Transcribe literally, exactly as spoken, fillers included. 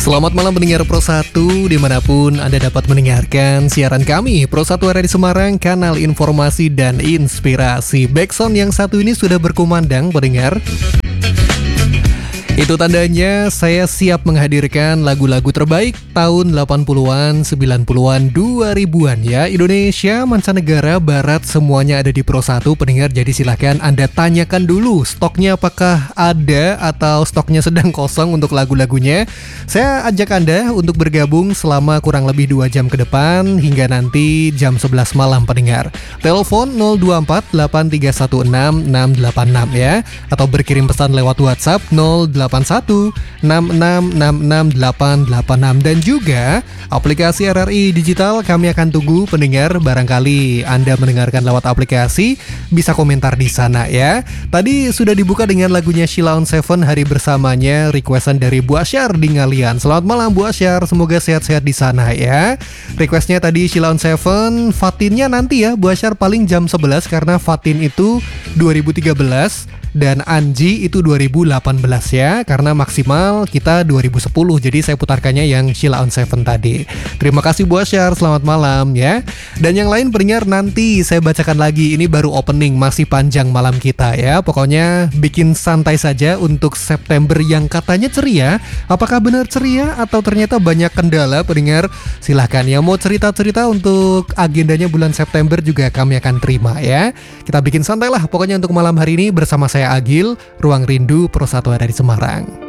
Selamat malam pendengar Pro satu, dimanapun Anda dapat mendengarkan siaran kami Pro satu ada di Semarang, kanal informasi dan inspirasi. Backsound yang satu ini sudah berkumandang pendengar. Itu tandanya saya siap menghadirkan lagu-lagu terbaik tahun delapan puluhan, sembilan puluhan, dua ribuan ya. Indonesia, mancanegara, barat, semuanya ada di Pro satu pendengar. Jadi silahkan Anda tanyakan dulu stoknya apakah ada atau stoknya sedang kosong untuk lagu-lagunya. Saya ajak Anda untuk bergabung selama kurang lebih dua jam ke depan hingga nanti jam sebelas malam pendengar. Telepon nol dua empat delapan tiga satu enam enam delapan enam ya. Atau berkirim pesan lewat WhatsApp nol delapan satu enam enam enam enam delapan delapan enam. Dan juga aplikasi R R I Digital kami akan tunggu pendengar. Barangkali Anda mendengarkan lewat aplikasi, bisa komentar di sana ya. Tadi sudah dibuka dengan lagunya Sheila on Seven, Hari Bersamanya, requestan dari Bu Asyar di Ngalian. Selamat malam Bu Asyar, semoga sehat-sehat di sana ya. Requestnya tadi Sheila on Seven, Fatinnya nanti ya Bu Asyar, paling jam sebelas karena Fatin itu dua ribu tiga belas dan Anji itu dua ribu delapan belas ya, karena maksimal kita dua ribu sepuluh. Jadi saya putarkannya yang Sheila on Seven tadi. Terima kasih Bu Asyar, selamat malam ya. Dan yang lain pendengar nanti saya bacakan lagi. Ini baru opening, masih panjang malam kita ya. Pokoknya bikin santai saja untuk September yang katanya ceria. Apakah benar ceria atau ternyata banyak kendala pendengar? Silahkan yang mau cerita-cerita untuk agendanya bulan September juga kami akan terima ya. Kita bikin santai lah pokoknya untuk malam hari ini bersama saya Agil, Ruang Rindu Pro satu ada di Semarang.